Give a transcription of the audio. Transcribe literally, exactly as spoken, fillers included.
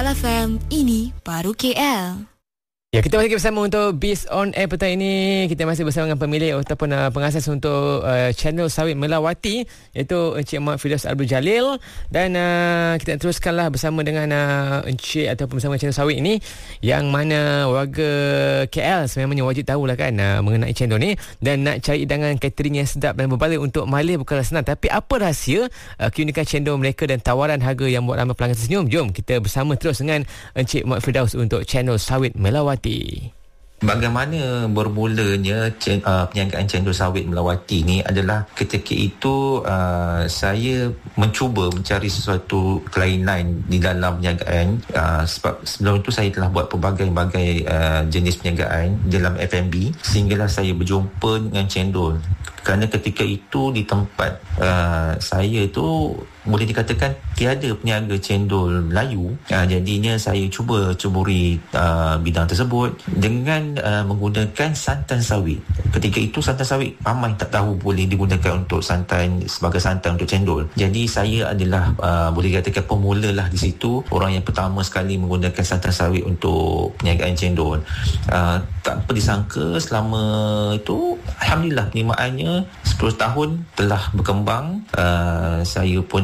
L F M, ini baru K L. Ya, kita masih bersama untuk Biz on Air petang ini. Kita masih bersama dengan pemilik ataupun uh, pengasas untuk uh, channel Sawit Melawati, iaitu Encik Muhammad Firdaus Abdul Jalil. Dan uh, kita teruskanlah bersama dengan uh, Encik ataupun bersama channel Sawit ini, yang mana warga K L sebenarnya wajib tahulah kan uh, mengenai channel ni. Dan nak cari hidangan catering yang sedap dan berbalik untuk malih bukanlah senang. Tapi apa rahsia uh, keunikan cendol mereka dan tawaran harga yang buat ramai pelanggan tersenyum? Jom kita bersama terus dengan Encik Muhammad Firdaus untuk channel Sawit Melawati. Bagaimana bermulanya uh, perniagaan cendol sawit Melawati ni adalah ketika itu uh, saya mencuba mencari sesuatu kelainan di dalam perniagaan, uh, sebab sebelum itu saya telah buat pelbagai-bagai uh, jenis perniagaan dalam F and B, sehinggalah saya berjumpa dengan cendol. Kerana ketika itu di tempat uh, saya tu boleh dikatakan tiada peniaga cendol Melayu. Uh, jadinya saya cuba ceburi uh, bidang tersebut dengan uh, menggunakan santan sawit. Ketika itu santan sawit ramai tak tahu boleh digunakan untuk santan, sebagai santan untuk cendol. Jadi saya adalah uh, boleh dikatakan pemula lah di situ, orang yang pertama sekali menggunakan santan sawit untuk perniagaan cendol. Uh, tanpa disangka selama itu alhamdulillah penerimaannya sepuluh tahun telah berkembang. Uh, saya pun